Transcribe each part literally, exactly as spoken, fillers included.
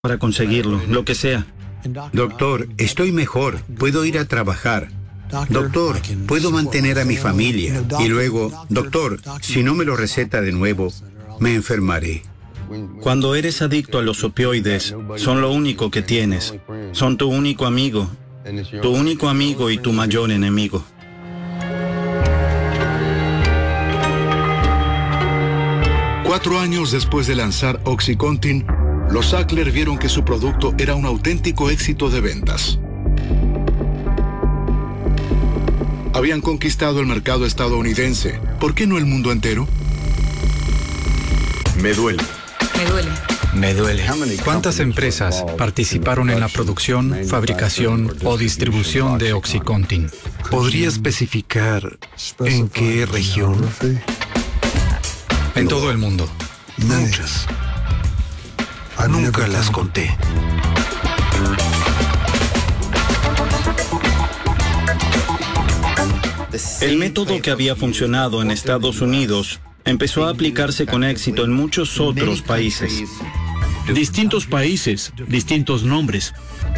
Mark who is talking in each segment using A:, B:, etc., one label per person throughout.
A: para conseguirlo, lo que sea.
B: Doctor, estoy mejor, puedo ir a trabajar. Doctor, puedo mantener a mi familia. Y luego, doctor, si no me lo receta de nuevo, me enfermaré.
A: Cuando eres adicto a los opioides, son lo único que tienes. Son tu único amigo, tu único amigo y tu mayor enemigo.
C: Cuatro años después de lanzar OxyContin, los Sackler vieron que su producto era un auténtico éxito de ventas. Habían conquistado el mercado estadounidense. ¿Por qué no el mundo entero?
D: Me duele.
E: Me duele.
D: Me duele.
F: ¿Cuántas empresas participaron en la producción, fabricación o distribución de OxyContin?
D: ¿Podría especificar en qué región?
F: En todo el mundo.
D: Muchas. Nunca las conté.
A: El método que había funcionado en Estados Unidos empezó a aplicarse con éxito en muchos otros países.
G: Distintos países, distintos nombres.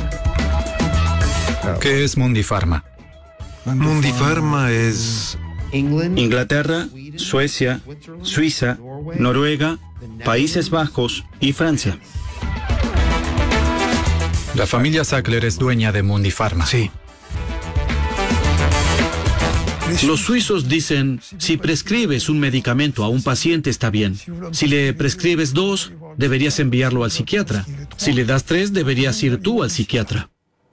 F: ¿Qué es Mundipharma?
D: Mundipharma es...
A: Inglaterra, Suecia, Suiza, Noruega, Países Bajos y Francia.
F: La familia Sackler es dueña de Mundipharma.
D: Sí.
G: Los suizos dicen, si prescribes un medicamento a un paciente está bien. Si le prescribes dos, deberías enviarlo al psiquiatra. Si le das tres, deberías ir tú al psiquiatra.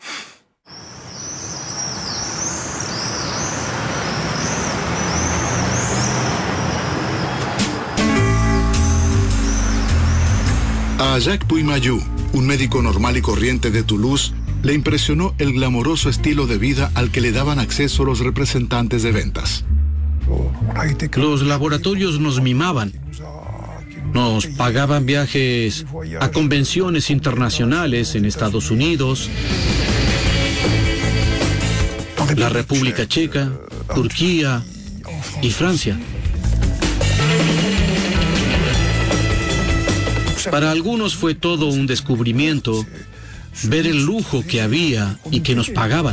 C: A Jacques Puymayou, un médico normal y corriente de Toulouse, le impresionó el glamoroso estilo de vida al que le daban acceso los representantes de ventas.
G: Los laboratorios nos mimaban. Nos pagaban viajes a convenciones internacionales en Estados Unidos, la República Checa, Turquía y Francia. Para algunos fue todo un descubrimiento ver el lujo que había y que nos pagaban.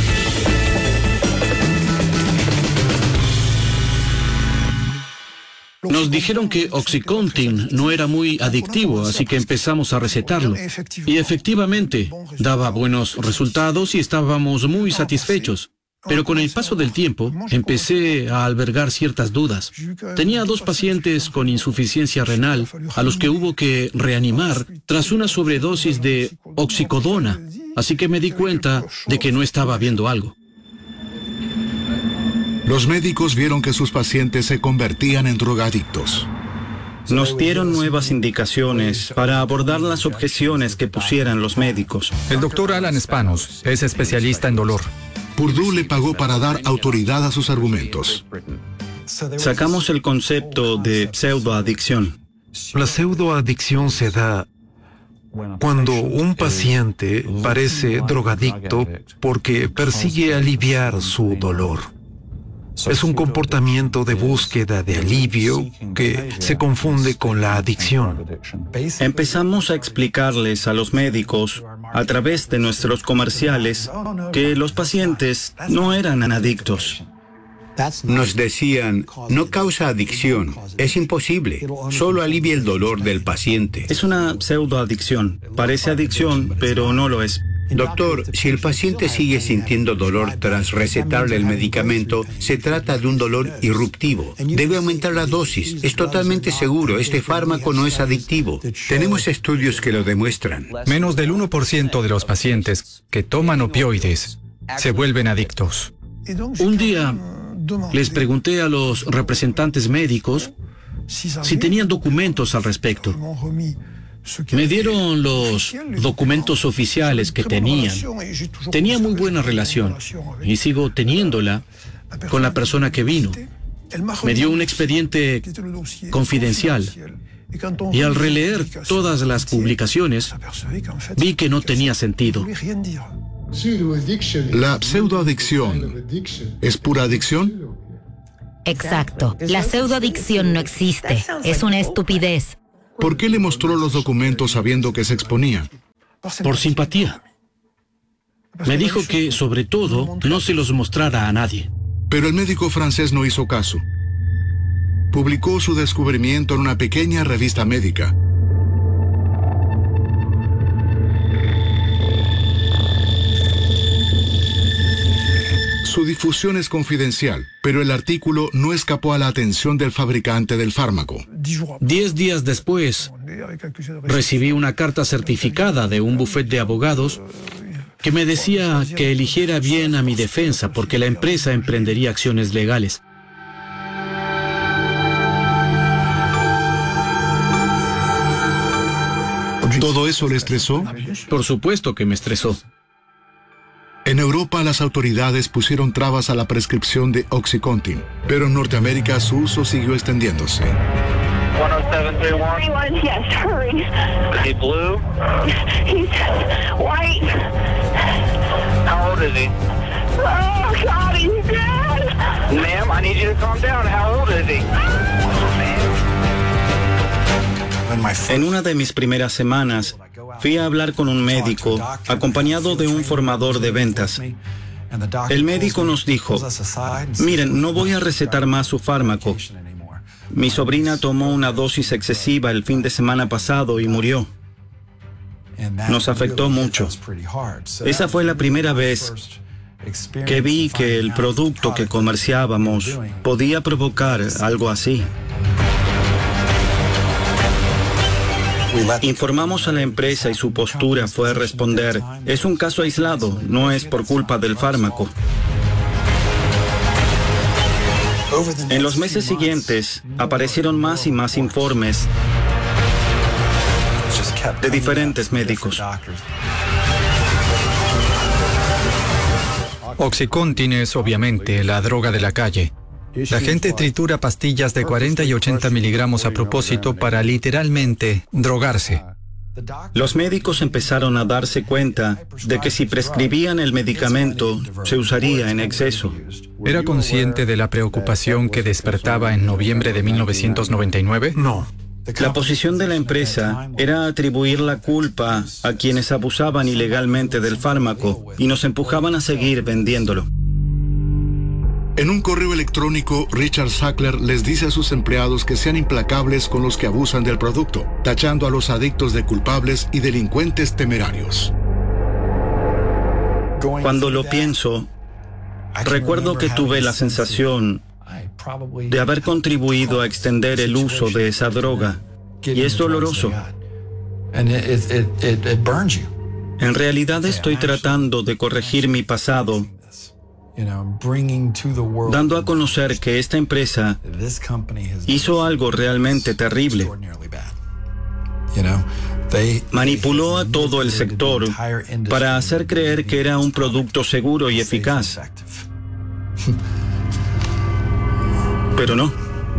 G: Nos dijeron que OxyContin no era muy adictivo, así que empezamos a recetarlo. Y efectivamente, daba buenos resultados y estábamos muy satisfechos. Pero con el paso del tiempo, empecé a albergar ciertas dudas. Tenía dos pacientes con insuficiencia renal a los que hubo que reanimar tras una sobredosis de oxicodona, así que me di cuenta de que no estaba viendo algo.
C: Los médicos vieron que sus pacientes se convertían en drogadictos.
A: Nos dieron nuevas indicaciones para abordar las objeciones que pusieran los médicos.
F: El doctor Alan Spanos es especialista en dolor.
C: Purdue le pagó para dar autoridad a sus argumentos.
A: Sacamos el concepto de pseudoadicción.
D: La pseudoadicción se da cuando un paciente parece drogadicto porque persigue aliviar su dolor. Es un comportamiento de búsqueda de alivio que se confunde con la adicción.
A: Empezamos a explicarles a los médicos, a través de nuestros comerciales, que los pacientes no eran adictos.
B: Nos decían, no causa adicción, es imposible, solo alivia el dolor del paciente.
A: Es una pseudoadicción, parece adicción, pero no lo es.
B: Doctor, si el paciente sigue sintiendo dolor tras recetarle el medicamento, se trata de un dolor irruptivo. Debe aumentar la dosis. Es totalmente seguro, este fármaco no es adictivo. Tenemos estudios que lo demuestran.
F: Menos del uno por ciento de los pacientes que toman opioides se vuelven adictos.
G: Un día les pregunté a los representantes médicos si tenían documentos al respecto. Me dieron los documentos oficiales que tenían. Tenía muy buena relación y sigo teniéndola con la persona que vino. Me dio un expediente confidencial y al releer todas las publicaciones vi que no tenía sentido.
C: ¿La pseudoadicción es pura adicción?
E: Exacto. La pseudoadicción no existe. Es una estupidez.
C: ¿Por qué le mostró los documentos sabiendo que se exponía?
G: por simpatía. Me dijo que, sobre todo, no se los mostrara a nadie.
C: Pero el médico francés no hizo caso. Publicó su descubrimiento en una pequeña revista médica. Su difusión es confidencial, pero el artículo no escapó a la atención del fabricante del fármaco.
G: Diez días después, recibí una carta certificada de un bufete de abogados que me decía que eligiera bien a mi defensa porque la empresa emprendería acciones legales.
C: ¿Todo eso le estresó?
G: Por supuesto que me estresó.
C: En Europa las autoridades pusieron trabas a la prescripción de Oxycontin, pero en Norteamérica su uso siguió extendiéndose.
H: one oh seven three one. Yes, hurry. Is he blue? He's white. How old is he? Oh, God, he's dead. Ma'am, I need you to calm down. How old is he?
A: En una de mis primeras semanas, fui a hablar con un médico acompañado de un formador de ventas. El médico nos dijo, miren, no voy a recetar más su fármaco. Mi sobrina tomó una dosis excesiva el fin de semana pasado y murió. Nos afectó mucho. Esa fue la primera vez que vi que el producto que comerciábamos podía provocar algo así. Informamos a la empresa y su postura fue responder, es un caso aislado, no es por culpa del fármaco. En los meses siguientes, aparecieron más y más informes de diferentes médicos.
F: Oxycontin es obviamente la droga de la calle. La gente tritura pastillas de cuarenta y ochenta miligramos a propósito para literalmente drogarse.
A: Los médicos empezaron a darse cuenta de que si prescribían el medicamento, se usaría en exceso.
F: ¿Era consciente de la preocupación que despertaba en noviembre de mil novecientos noventa y nueve?
D: No.
A: La posición de la empresa era atribuir la culpa a quienes abusaban ilegalmente del fármaco y nos empujaban a seguir vendiéndolo.
C: En un correo electrónico, Richard Sackler les dice a sus empleados que sean implacables con los que abusan del producto, tachando a los adictos de culpables y delincuentes temerarios.
A: Cuando lo pienso, recuerdo que tuve la sensación de haber contribuido a extender el uso de esa droga, y es doloroso. En realidad estoy tratando de corregir mi pasado, dando a conocer que esta empresa hizo algo realmente terrible. Manipuló a todo el sector para hacer creer que era un producto seguro y eficaz. Pero no.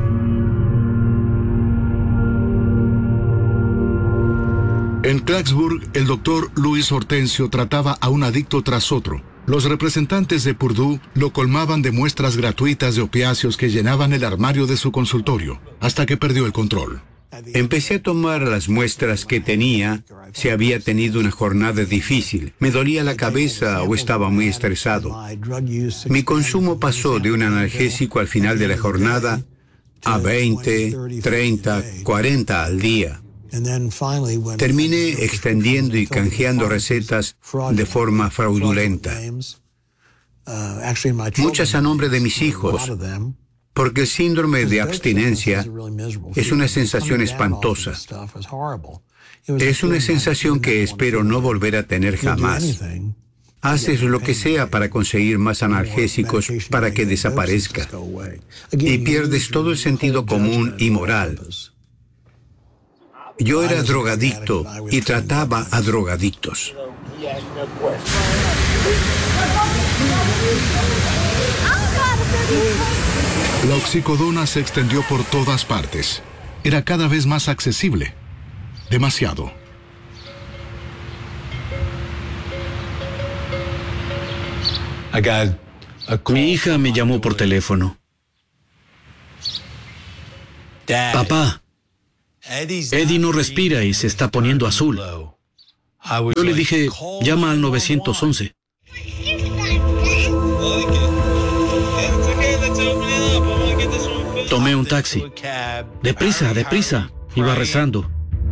C: En Clarksburg, el doctor Luis Hortensio trataba a un adicto tras otro. Los representantes de Purdue lo colmaban de muestras gratuitas de opiáceos que llenaban el armario de su consultorio, hasta que perdió el control.
B: Empecé a tomar las muestras que tenía si había tenido una jornada difícil, me dolía la cabeza o estaba muy estresado. Mi consumo pasó de un analgésico al final de la jornada a veinte, treinta, cuarenta al día. Terminé extendiendo y canjeando recetas de forma fraudulenta. Muchas a nombre de mis hijos, porque el síndrome de abstinencia es una sensación espantosa. Es una sensación que espero no volver a tener jamás. Haces lo que sea para conseguir más analgésicos para que desaparezca. Y pierdes todo el sentido común y moral. Yo era drogadicto y trataba a drogadictos.
C: La oxicodona se extendió por todas partes. Era cada vez más accesible. Demasiado.
G: Mi hija me llamó por teléfono. Papá, Eddie no respira y se está poniendo azul. Yo le dije, llama al nueve once. Tomé un taxi. Deprisa, deprisa. Iba rezando.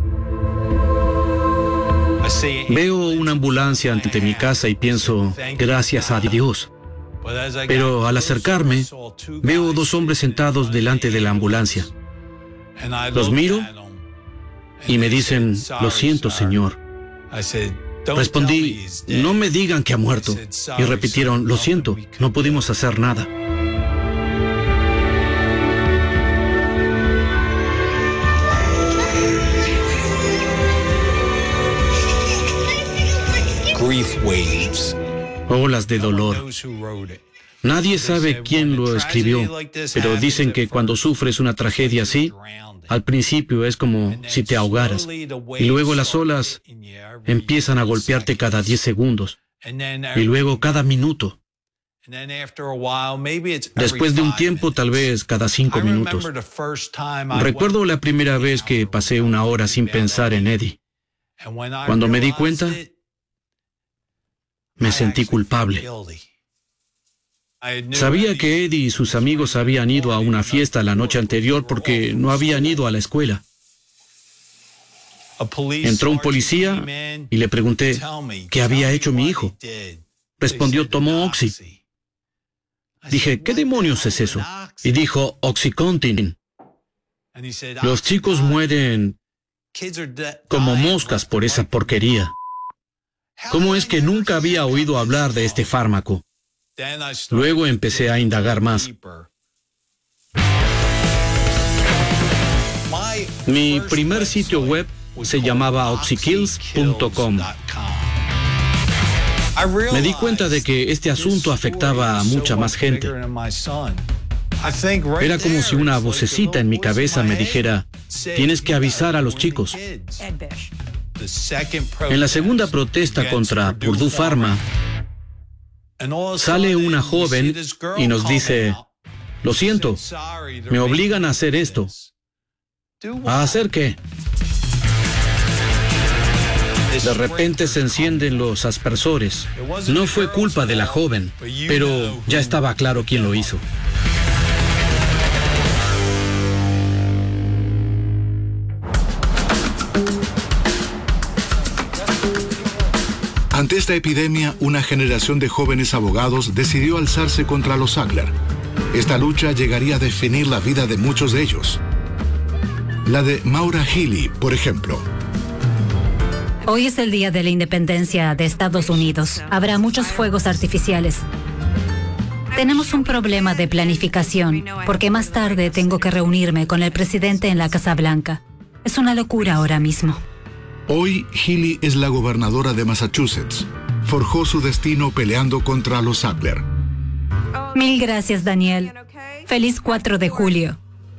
G: Veo una ambulancia ante mi casa y pienso, gracias a Dios. Pero al acercarme, veo dos hombres sentados delante de la ambulancia. Los miro y me dicen, lo siento, señor. Respondí, no me digan que ha muerto. Y repitieron, lo siento, no pudimos hacer nada. Olas de dolor. Nadie sabe quién lo escribió, pero dicen que cuando sufres una tragedia así, al principio es como si te ahogaras, y luego las olas empiezan a golpearte cada diez segundos, y luego cada minuto. Después de un tiempo, tal vez cada cinco minutos. Recuerdo la primera vez que pasé una hora sin pensar en Eddie. Cuando me di cuenta, me sentí culpable. Sabía que Eddie y sus amigos habían ido a una fiesta la noche anterior porque no habían ido a la escuela. Entró un policía y le pregunté qué había hecho mi hijo. Respondió, tomó Oxy. Dije, ¿qué demonios es eso? Y dijo, Oxycontin. Los chicos mueren como moscas por esa porquería. ¿Cómo es que nunca había oído hablar de este fármaco? Luego empecé a indagar más. Mi primer sitio web se llamaba oxykills punto com. Me di cuenta de que este asunto afectaba a mucha más gente. Era como si una vocecita en mi cabeza me dijera, tienes que avisar a los chicos. En la segunda protesta contra Purdue Pharma, sale una joven y nos dice, lo siento, me obligan a hacer esto. ¿A hacer qué? De repente se encienden los aspersores. No fue culpa de la joven, pero ya estaba claro quién lo hizo.
C: Ante esta epidemia, una generación de jóvenes abogados decidió alzarse contra los Sackler. Esta lucha llegaría a definir la vida de muchos de ellos. La de Maura Healey, por ejemplo.
I: Hoy es el día de la independencia de Estados Unidos. Habrá muchos fuegos artificiales. Tenemos un problema de planificación, porque más tarde tengo que reunirme con el presidente en la Casa Blanca. Es una locura ahora mismo.
C: Hoy, Healey es la gobernadora de Massachusetts. Forjó su destino peleando contra los Sackler.
I: Mil gracias, Daniel. Feliz cuatro de julio.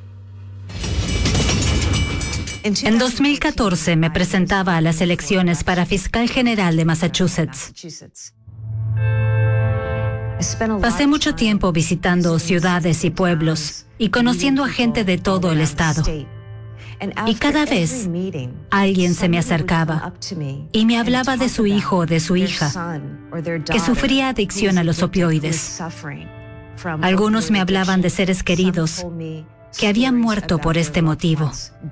I: En dos mil catorce me presentaba a las elecciones para fiscal general de Massachusetts. Pasé mucho tiempo visitando ciudades y pueblos y conociendo a gente de todo el estado. Y cada vez alguien se me acercaba y me hablaba de su hijo o de su hija que sufría adicción a los opioides. Algunos me hablaban de seres queridos que habían muerto por este motivo.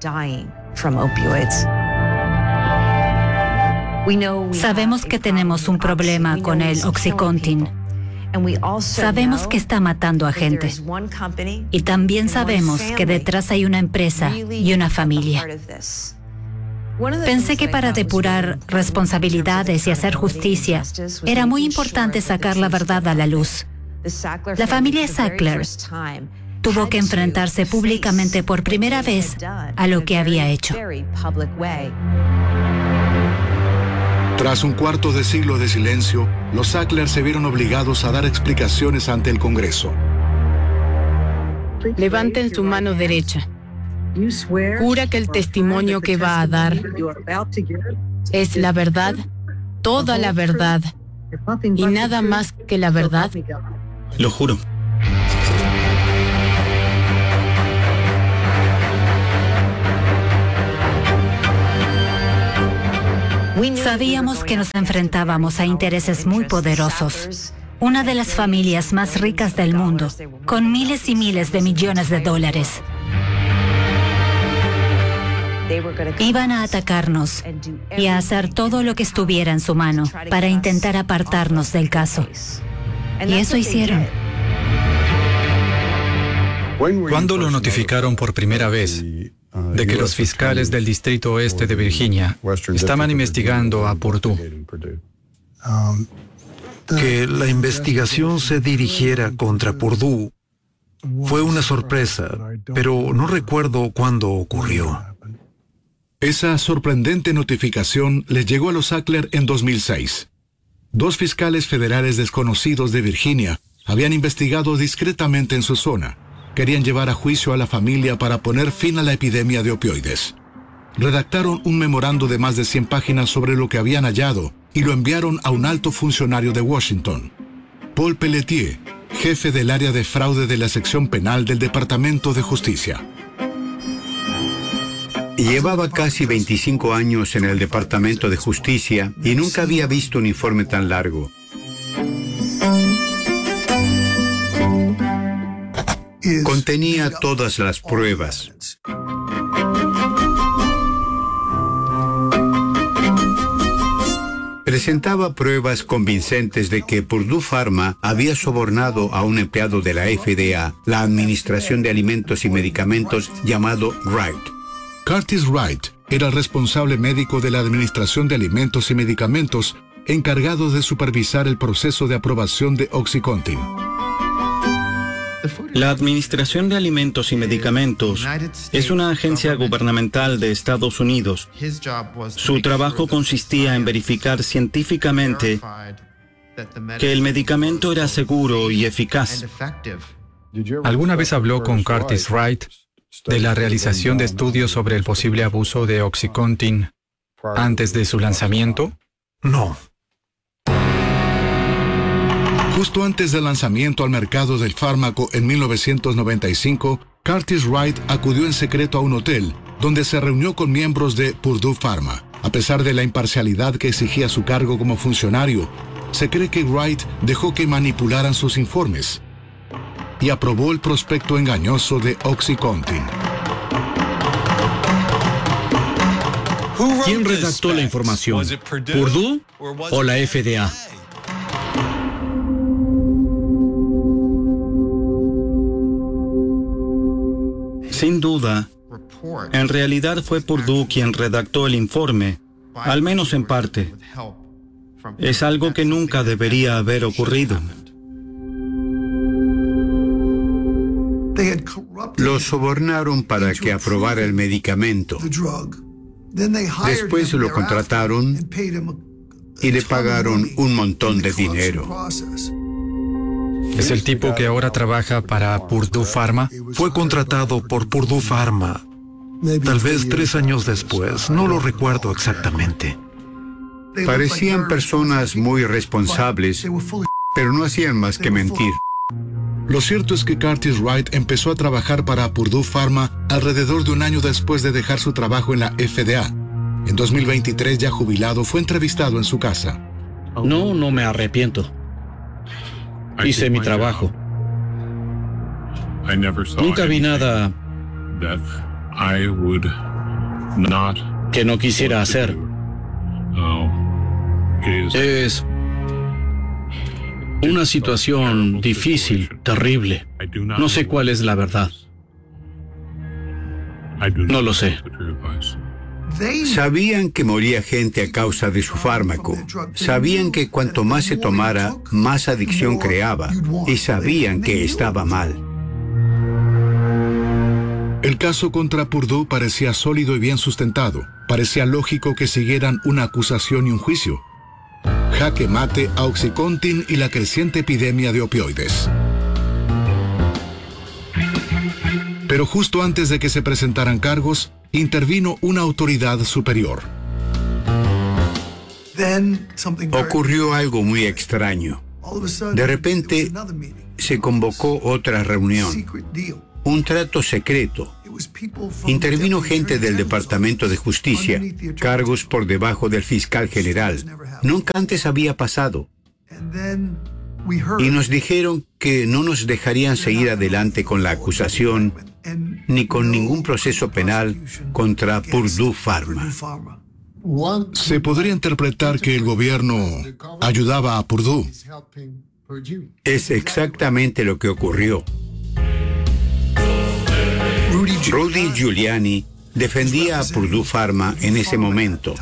I: Sabemos que tenemos un problema con el Oxycontin. Sabemos que está matando a gente. Y también sabemos que detrás hay una empresa y una familia. Pensé que para depurar responsabilidades y hacer justicia, era muy importante sacar la verdad a la luz. La familia Sackler tuvo que enfrentarse públicamente por primera vez a lo que había hecho.
C: Tras un cuarto de siglo de silencio, los Sackler se vieron obligados a dar explicaciones ante el Congreso.
J: Levanten su mano derecha. ¿Jura que el testimonio que va a dar es la verdad, toda la verdad, y nada más que la verdad?
A: Lo juro.
I: Sabíamos que nos enfrentábamos a intereses muy poderosos. Una de las familias más ricas del mundo, con miles y miles de millones de dólares. Iban a atacarnos y a hacer todo lo que estuviera en su mano para intentar apartarnos del caso. Y eso hicieron.
F: ¿Cuándo lo notificaron por primera vez de que los fiscales del Distrito Oeste de Virginia estaban investigando a Purdue?
D: Que la investigación se dirigiera contra Purdue fue una sorpresa, pero no recuerdo cuándo ocurrió.
C: Esa sorprendente notificación les llegó a los Sackler en dos mil seis. Dos fiscales federales desconocidos de Virginia habían investigado discretamente en su zona. Querían llevar a juicio a la familia para poner fin a la epidemia de opioides. Redactaron un memorando de más de cien páginas sobre lo que habían hallado y lo enviaron a un alto funcionario de Washington, Paul Pelletier, jefe del área de fraude de la sección penal del Departamento de Justicia.
B: Llevaba casi veinticinco años en el Departamento de Justicia y nunca había visto un informe tan largo. Contenía todas las pruebas. Presentaba pruebas convincentes de que Purdue Pharma había sobornado a un empleado de la F D A, la Administración de Alimentos y Medicamentos, llamado Wright.
C: Curtis Wright era el responsable médico de la Administración de Alimentos y Medicamentos, encargado de supervisar el proceso de aprobación de OxyContin.
A: La Administración de Alimentos y Medicamentos es una agencia gubernamental de Estados Unidos. Su trabajo consistía en verificar científicamente que el medicamento era seguro y eficaz.
F: ¿Alguna vez habló con Curtis Wright de la realización de estudios sobre el posible abuso de OxyContin antes de su lanzamiento?
D: No.
C: Justo antes del lanzamiento al mercado del fármaco en mil novecientos noventa y cinco, Curtis Wright acudió en secreto a un hotel donde se reunió con miembros de Purdue Pharma. A pesar de la imparcialidad que exigía su cargo como funcionario, se cree que Wright dejó que manipularan sus informes y aprobó el prospecto engañoso de OxyContin.
G: ¿Quién redactó la información? ¿Purdue o la F D A?
A: Sin duda, en realidad fue Purdue quien redactó el informe, al menos en parte. Es algo que nunca debería haber ocurrido.
B: Lo sobornaron para que aprobara el medicamento. Después lo contrataron y le pagaron un montón de dinero.
F: ¿Es el tipo que ahora trabaja para Purdue Pharma?
D: Fue contratado por Purdue Pharma. Tal vez tres años después, no lo recuerdo exactamente.
B: Parecían personas muy responsables, pero no hacían más que mentir.
C: Lo cierto es que Curtis Wright empezó a trabajar para Purdue Pharma alrededor de un año después de dejar su trabajo en la F D A. En dos mil veintitrés, ya jubilado, fue entrevistado en su casa.
G: No, no me arrepiento. Hice mi trabajo. Nunca vi nada que no quisiera hacer. Es una situación difícil, terrible. No sé cuál es la verdad. No lo sé.
B: Sabían que moría gente a causa de su fármaco. Sabían que cuanto más se tomara, más adicción creaba. Y sabían que estaba mal.
C: El caso contra Purdue parecía sólido y bien sustentado. Parecía lógico que siguieran una acusación y un juicio. Jaque mate a OxyContin y la creciente epidemia de opioides. Pero justo antes de que se presentaran cargos, intervino una autoridad superior.
B: Ocurrió algo muy extraño. De repente, se convocó otra reunión. un trato secreto. Intervino gente del Departamento de Justicia, cargos por debajo del fiscal general. Nunca antes había pasado. Y nos dijeron que no nos dejarían seguir adelante con la acusación ni con ningún proceso penal contra Purdue Pharma.
C: Se podría interpretar que el gobierno ayudaba a Purdue.
B: Es exactamente lo que ocurrió. Rudy Giuliani defendía a Purdue Pharma en ese momento.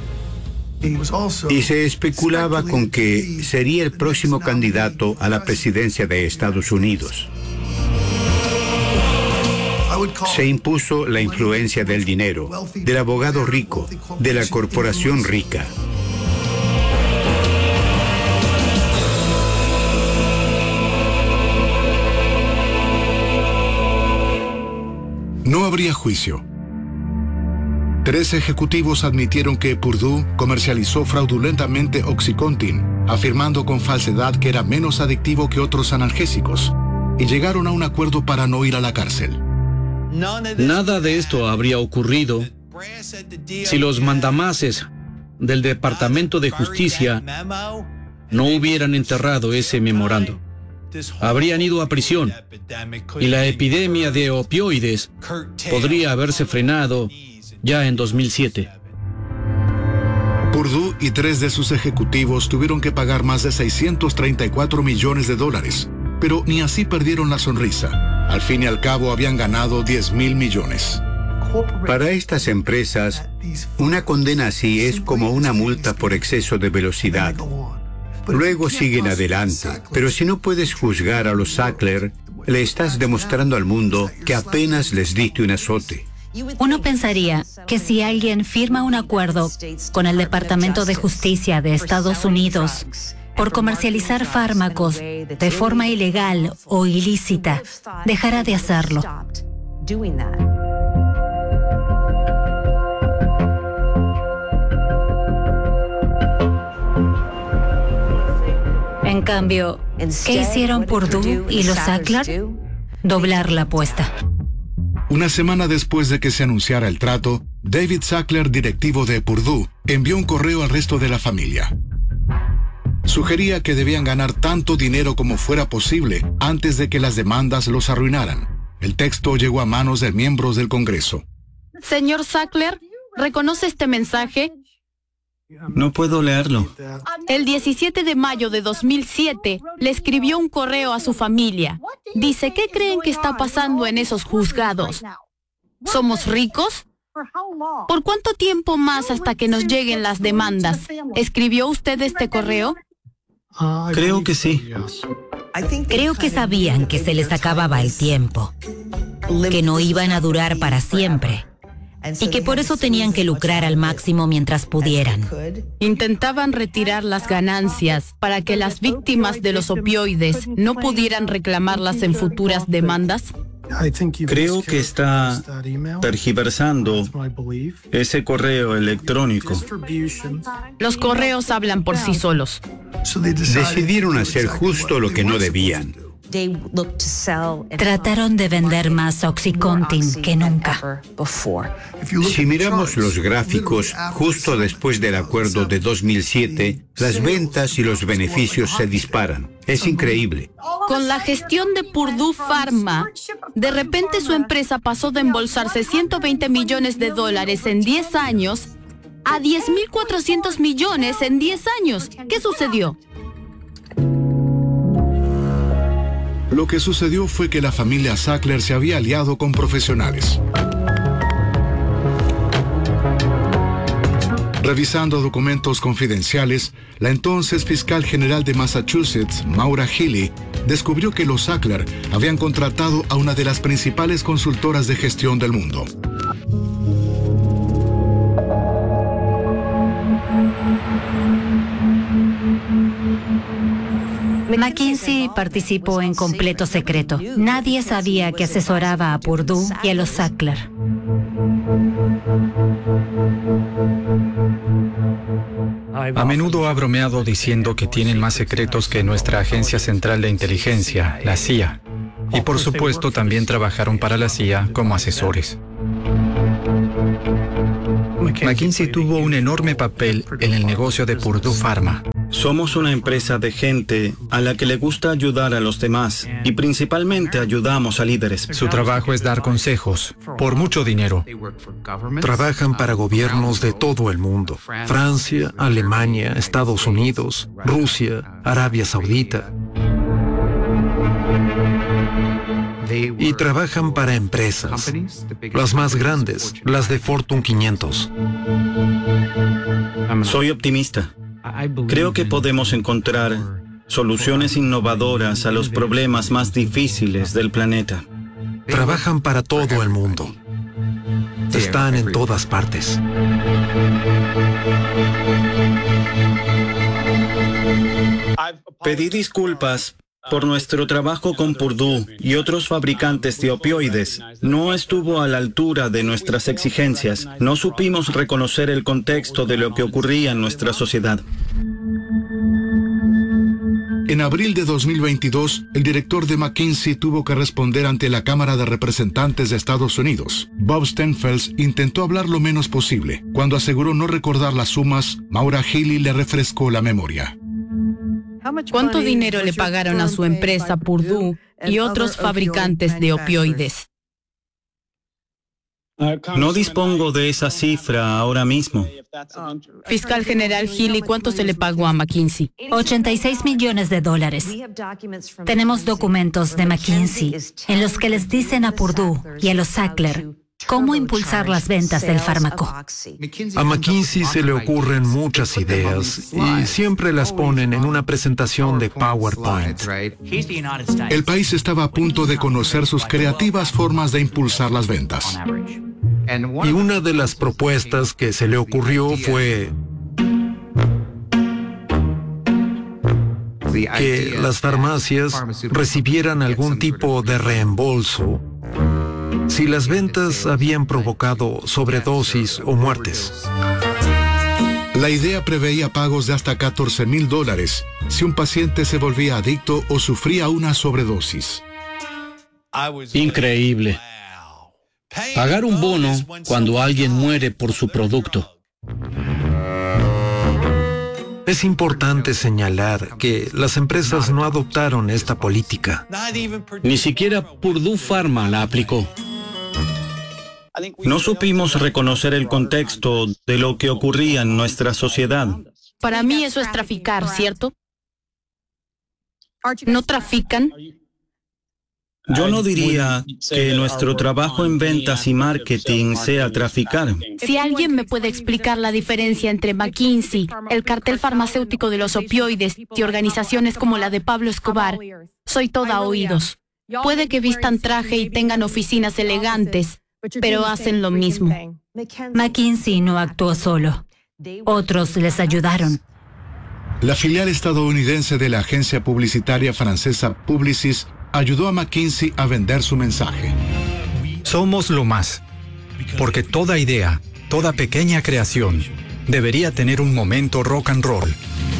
B: Y se especulaba con que sería el próximo candidato a la presidencia de Estados Unidos. Se impuso la influencia del dinero, del abogado rico, de la corporación rica.
C: No habría juicio. Tres ejecutivos admitieron que Purdue comercializó fraudulentamente Oxycontin, afirmando con falsedad que era menos adictivo que otros analgésicos, y llegaron a un acuerdo para no ir a la cárcel.
G: Nada de esto habría ocurrido si los mandamases del Departamento de Justicia no hubieran enterrado ese memorando. Habrían ido a prisión y la epidemia de opioides podría haberse frenado ya en dos mil siete.
C: Purdue y tres de sus ejecutivos tuvieron que pagar más de seiscientos treinta y cuatro millones de dólares, pero ni así perdieron la sonrisa. Al fin y al cabo habían ganado diez mil millones.
B: Para estas empresas, una condena así es como una multa por exceso de velocidad. Luego siguen adelante, pero si no puedes juzgar a los Sackler, le estás demostrando al mundo que apenas les diste un azote.
I: Uno pensaría que si alguien firma un acuerdo con el Departamento de Justicia de Estados Unidos por comercializar fármacos de forma ilegal o ilícita, dejará de hacerlo. En cambio, ¿qué hicieron Purdue y los Sackler? Doblar la apuesta.
C: Una semana después de que se anunciara el trato, David Sackler, directivo de Purdue, envió un correo al resto de la familia. Sugería que debían ganar tanto dinero como fuera posible antes de que las demandas los arruinaran. El texto llegó a manos de miembros del Congreso.
J: Señor Sackler, ¿reconoce este mensaje?
A: No puedo leerlo.
J: El diecisiete de mayo de dos mil siete le escribió un correo a su familia. Dice, ¿qué creen que está pasando en esos juzgados? ¿Somos ricos? ¿Por cuánto tiempo más hasta que nos lleguen las demandas? ¿Escribió usted este correo?
A: Creo que sí.
E: Creo que sabían que se les acababa el tiempo, que no iban a durar para siempre. Y que por eso tenían que lucrar al máximo mientras pudieran.
J: Intentaban retirar las ganancias para que las víctimas de los opioides no pudieran reclamarlas en futuras demandas.
A: Creo que está tergiversando ese correo electrónico.
J: Los correos hablan por sí solos.
B: Decidieron hacer justo lo que no debían.
I: Trataron de vender más Oxycontin que nunca.
B: Si miramos los gráficos, justo después del acuerdo de dos mil siete, las ventas y los beneficios se disparan. Es increíble.
J: Con la gestión de Purdue Pharma, de repente su empresa pasó de embolsarse ciento veinte millones de dólares en diez años a diez mil cuatrocientos millones en diez años. ¿Qué sucedió?
C: Lo que sucedió fue que la familia Sackler se había aliado con profesionales. Revisando documentos confidenciales, la entonces fiscal general de Massachusetts, Maura Healey, descubrió que los Sackler habían contratado a una de las principales consultoras de gestión del mundo.
I: McKinsey participó en completo secreto. Nadie sabía que asesoraba a Purdue y a los Sackler.
F: A menudo ha bromeado diciendo que tienen más secretos que nuestra agencia central de inteligencia, la C I A. Y por supuesto también trabajaron para la C I A como asesores. McKinsey tuvo un enorme papel en el negocio de Purdue Pharma.
A: Somos una empresa de gente a la que le gusta ayudar a los demás y principalmente ayudamos a líderes.
F: Su trabajo es dar consejos por mucho dinero.
D: Trabajan para gobiernos de todo el mundo: Francia, Alemania, Estados Unidos, Rusia, Arabia Saudita. Y trabajan para empresas, las más grandes, las de Fortune quinientos.
A: Soy optimista. Creo que podemos encontrar soluciones innovadoras a los problemas más difíciles del planeta.
D: Trabajan para todo el mundo. Están en todas partes.
A: Pedí disculpas por nuestro trabajo con Purdue y otros fabricantes de opioides. No estuvo a la altura de nuestras exigencias. No supimos reconocer el contexto de lo que ocurría en nuestra sociedad.
C: En abril de dos mil veintidós, el director de McKinsey tuvo que responder ante la Cámara de Representantes de Estados Unidos. Bob Stenfels intentó hablar lo menos posible. Cuando aseguró no recordar las sumas, Maura Healey le refrescó la memoria.
J: ¿Cuánto dinero le pagaron a su empresa Purdue y otros fabricantes de opioides?
A: No dispongo de esa cifra ahora mismo.
J: Fiscal General Healey, ¿cuánto se le pagó a McKinsey?
I: ochenta y seis millones de dólares. Tenemos documentos de McKinsey en los que les dicen a Purdue y a los Sackler cómo impulsar las ventas del fármaco.
D: A McKinsey se le ocurren muchas ideas y siempre las ponen en una presentación de PowerPoint.
C: El país estaba a punto de conocer sus creativas formas de impulsar las ventas.
D: Y una de las propuestas que se le ocurrió fue que las farmacias recibieran algún tipo de reembolso si las ventas habían provocado sobredosis o muertes.
C: La idea preveía pagos de hasta catorce mil dólares si un paciente se volvía adicto o sufría una sobredosis.
G: Increíble. Pagar un bono cuando alguien muere por su producto.
D: Es importante señalar que las empresas no adoptaron esta política.
G: Ni siquiera Purdue Pharma la aplicó.
A: No supimos reconocer el contexto de lo que ocurría en nuestra sociedad.
J: Para mí eso es traficar, ¿cierto? ¿No trafican?
A: Yo no diría que nuestro trabajo en ventas y marketing sea traficar.
J: Si alguien me puede explicar la diferencia entre McKinsey, el cartel farmacéutico de los opioides y organizaciones como la de Pablo Escobar, soy toda oídos. Puede que vistan traje y tengan oficinas elegantes, pero hacen lo mismo.
I: McKinsey no actuó solo. Otros les ayudaron.
C: La filial estadounidense de la agencia publicitaria francesa Publicis ayudó a McKinsey a vender su mensaje.
F: Somos lo más, porque toda idea, toda pequeña creación, debería tener un momento rock and roll.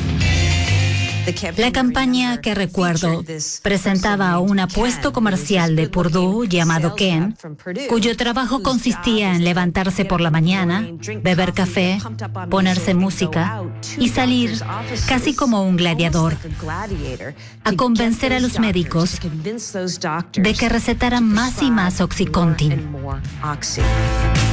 I: La campaña que recuerdo presentaba a un apuesto comercial de Purdue llamado Ken, cuyo trabajo consistía en levantarse por la mañana, beber café, ponerse música y salir, casi como un gladiador, a convencer a los médicos de que recetaran más y más Oxycontin.